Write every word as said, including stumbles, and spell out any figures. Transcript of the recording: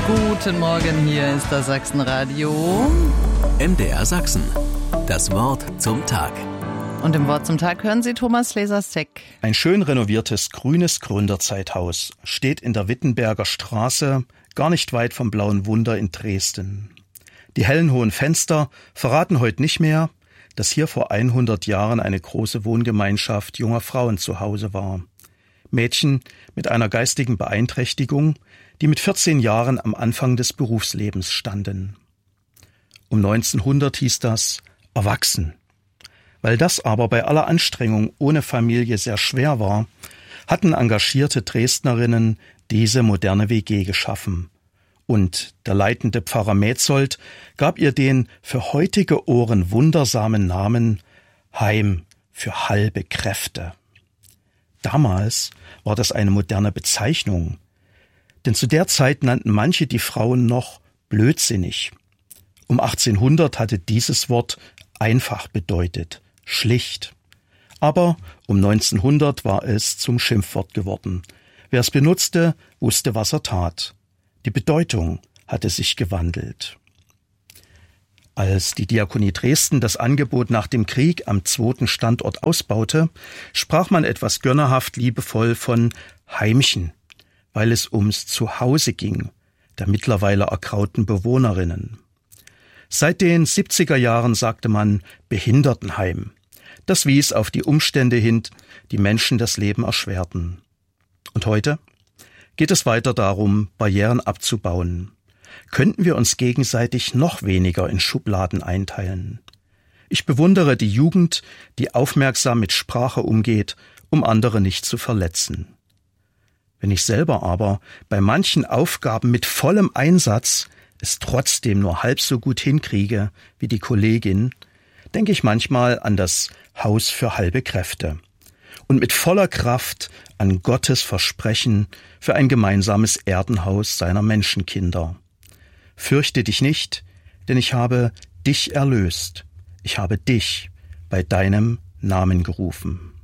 Guten Morgen, hier ist das Sachsenradio. M D R Sachsen. Das Wort zum Tag. Und im Wort zum Tag hören Sie Thomas Leser-Steck. Ein schön renoviertes, grünes Gründerzeithaus steht in der Wittenberger Straße, gar nicht weit vom Blauen Wunder in Dresden. Die hellen hohen Fenster verraten heute nicht mehr, dass hier vor hundert Jahren eine große Wohngemeinschaft junger Frauen zu Hause war. Mädchen mit einer geistigen Beeinträchtigung, die mit vierzehn Jahren am Anfang des Berufslebens standen. Um neunzehnhundert hieß das erwachsen. Weil das aber bei aller Anstrengung ohne Familie sehr schwer war, hatten engagierte Dresdnerinnen diese moderne W G geschaffen. Und der leitende Pfarrer Metzold gab ihr den für heutige Ohren wundersamen Namen Heim für halbe Kräfte. Damals war das eine moderne Bezeichnung, denn zu der Zeit nannten manche die Frauen noch blödsinnig. Um achtzehnhundert hatte dieses Wort einfach bedeutet, schlicht. Aber um neunzehnhundert war es zum Schimpfwort geworden. Wer es benutzte, wusste, was er tat. Die Bedeutung hatte sich gewandelt. Als die Diakonie Dresden das Angebot nach dem Krieg am zweiten Standort ausbaute, sprach man etwas gönnerhaft liebevoll von Heimchen, weil es ums Zuhause ging, der mittlerweile ergrauten Bewohnerinnen. Seit den siebziger Jahren sagte man Behindertenheim. Das wies auf die Umstände hin, die Menschen das Leben erschwerten. Und heute geht es weiter darum, Barrieren abzubauen. Könnten wir uns gegenseitig noch weniger in Schubladen einteilen? Ich bewundere die Jugend, die aufmerksam mit Sprache umgeht, um andere nicht zu verletzen. Wenn ich selber aber bei manchen Aufgaben mit vollem Einsatz es trotzdem nur halb so gut hinkriege wie die Kollegin, denke ich manchmal an das Haus für halbe Kräfte und mit voller Kraft an Gottes Versprechen für ein gemeinsames Erdenhaus seiner Menschenkinder. Fürchte dich nicht, denn ich habe dich erlöst. Ich habe dich bei deinem Namen gerufen.